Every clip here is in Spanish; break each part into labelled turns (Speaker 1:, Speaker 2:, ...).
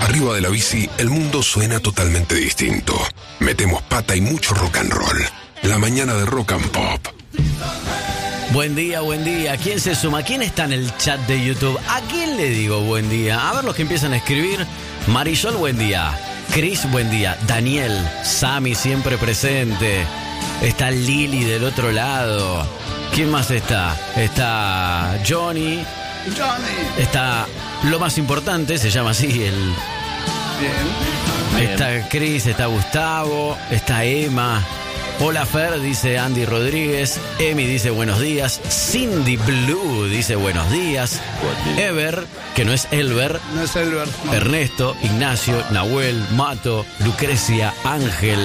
Speaker 1: Arriba de la bici, el mundo suena totalmente distinto. Metemos pata y mucho rock and roll. La mañana de Rock and Pop.
Speaker 2: Buen día, buen día. ¿Quién se suma? ¿Quién está en el chat de YouTube? ¿A quién le digo buen día? A ver los que empiezan a escribir. Marisol, buen día. Cris, buen día. Daniel, Sami, siempre presente. Está Lili del otro lado. ¿Quién más está? Está Johnny. Está lo más importante, se llama así el... Bien. Está Cris, está Gustavo, está Emma. Hola Fer, dice Andy Rodríguez. Emi dice buenos días. Cindy Blue dice buenos días. Ever, que no es Elber.
Speaker 3: No es Elber. No.
Speaker 2: Ernesto, Ignacio, Nahuel, Mato, Lucrecia, Ángel.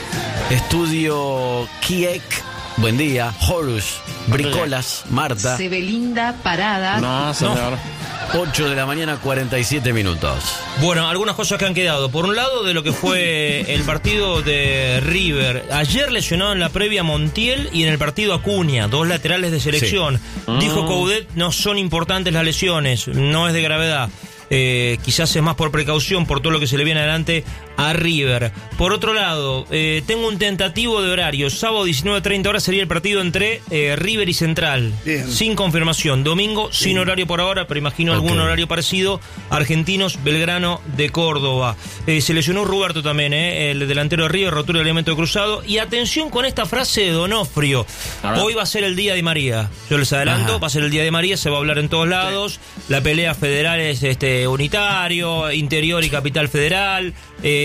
Speaker 2: Estudio Kiek, buen día. Horus, Bricolas, Marta.
Speaker 4: Sebelinda Parada.
Speaker 5: No, señor.
Speaker 2: 8 de la mañana, 47 minutos.
Speaker 5: Bueno, algunas cosas que han quedado. Por un lado, de lo que fue el partido de River. Ayer lesionado en la previa Montiel y en el partido Acuña, dos laterales de selección. Sí. Dijo Coudet, no son importantes las lesiones, no es de gravedad. Quizás es más por precaución, por todo lo que se le viene adelante a River. Por otro lado, tengo un tentativo de horario. Sábado 19:30 horas sería el partido entre River y Central. Bien. Sin confirmación. Domingo sin horario por ahora, pero imagino algún horario parecido. Argentinos, Belgrano de Córdoba. Se lesionó Roberto también, el delantero de River, rotura del elemento cruzado. Y atención con esta frase de Donofrio. Hoy va a ser el día de María. Yo les adelanto, va a ser el día de María, se va a hablar en todos lados. La pelea federal es unitario, interior y capital federal.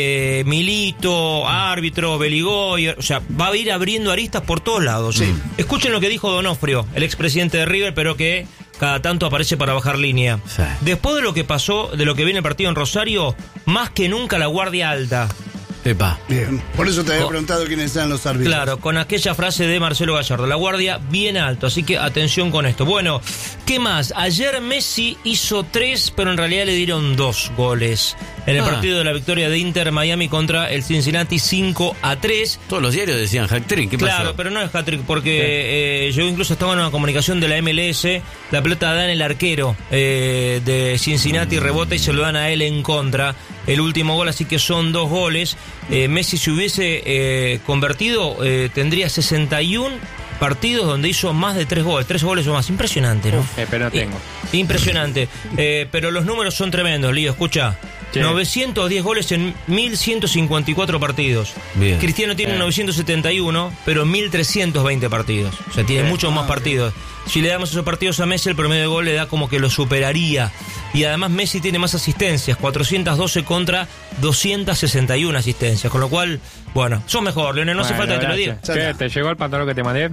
Speaker 5: Milito, árbitro, Beligoy, o sea, va a ir abriendo aristas por todos lados. Sí. Escuchen lo que dijo Donofrio, el expresidente de River, pero que cada tanto aparece para bajar línea. Sí. Después de lo que pasó, de lo que viene el partido en Rosario, más que nunca la guardia alta.
Speaker 2: Epa.
Speaker 3: Bien, por eso te había preguntado quiénes eran los árbitros.
Speaker 5: Claro, con aquella frase de Marcelo Gallardo, la guardia bien alto, así que atención con esto. Bueno, ¿qué más? Ayer Messi hizo 3, pero en realidad le dieron 2 goles. En el partido de la victoria de Inter Miami contra el Cincinnati 5-3.
Speaker 2: Todos los diarios decían hat-trick, ¿qué pasó?
Speaker 5: Claro, pero no es hat-trick, porque yo incluso estaba en una comunicación de la MLS, la pelota da en el arquero de Cincinnati, rebota y se lo dan a él en contra. El último gol, así que son 2 goles. Messi, si hubiese convertido, tendría 61 partidos donde hizo más de 3 goles o más. Impresionante, ¿no?
Speaker 6: Pero no tengo.
Speaker 5: Impresionante. Pero los números son tremendos, Lío, escucha. Sí. 910 goles en 1154 partidos. Bien. Cristiano tiene 971, pero en 1320 partidos. O sea, tiene muchos más partidos. Si le damos esos partidos a Messi, el promedio de gol le da como que lo superaría. Y además Messi tiene más asistencias, 412 contra 261 asistencias. Con lo cual, bueno, sos mejor, Leonel, no hace falta que te lo diga.
Speaker 6: ¿Qué? ¿Te llegó el pantalón que te mandé?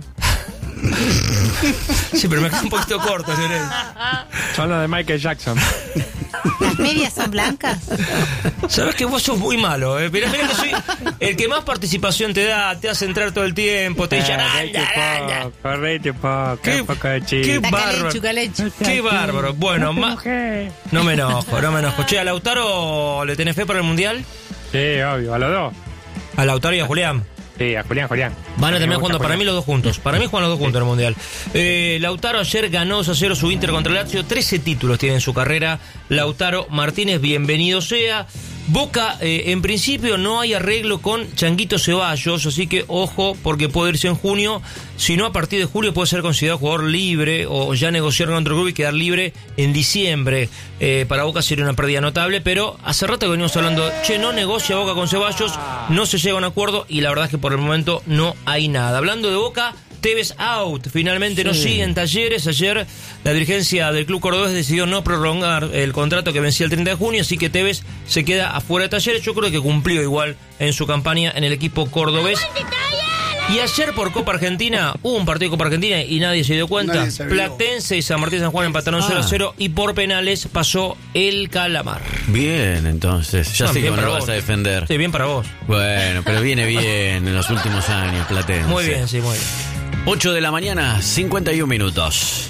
Speaker 5: Sí, pero me queda un poquito corto, Leonel.
Speaker 6: Son los de Michael Jackson.
Speaker 7: ¿Las medias son blancas?
Speaker 5: Sabes que vos sos muy malo, Mirá que soy el que más participación te da, te hace entrar todo el tiempo, te dice
Speaker 6: correte poco, qué
Speaker 5: bárbaro. Qué bárbaro. Bueno, no me enojo. Che, ¿a Lautaro le tenés fe para el Mundial?
Speaker 6: Sí, obvio, a los dos.
Speaker 5: ¿A Lautaro y a Julián?
Speaker 6: Sí, a Julián.
Speaker 5: Van a terminar jugando, para mí, los dos juntos. Para mí juegan los dos juntos en el Mundial. Lautaro ayer ganó 2-0 su Inter contra Lazio. 13 títulos tiene en su carrera Lautaro Martínez, bienvenido sea. Boca, en principio no hay arreglo con Changuito Ceballos, así que ojo, porque puede irse en junio. Si no, a partir de julio puede ser considerado jugador libre o ya negociar con otro club y quedar libre en diciembre. Para Boca sería una pérdida notable, pero hace rato que venimos hablando, no negocia Boca con Ceballos, no se llega a un acuerdo y la verdad es que por el momento no hay nada. Hablando de Boca, Tevez out, finalmente no sigue en Talleres. Ayer la dirigencia del club cordobés decidió no prolongar el contrato que vencía el 30 de junio, así que Tevez se queda afuera de Talleres. Yo creo que cumplió igual en su campaña en el equipo cordobés. Y ayer por Copa Argentina, hubo un partido de Copa Argentina y nadie se dio cuenta. Platense y San Martín San Juan empataron 0-0 y por penales pasó el Calamar.
Speaker 2: Bien, entonces. Ya sé que no lo vas a defender.
Speaker 5: Sí, bien para vos.
Speaker 2: Bueno, pero viene bien en los últimos años, Platense.
Speaker 5: Muy bien, sí, muy bien.
Speaker 2: 8 de la mañana, 51 minutos.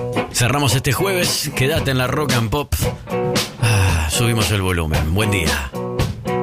Speaker 2: Cerramos este jueves. Quédate en la Rock and Pop. Subimos el volumen. Buen día.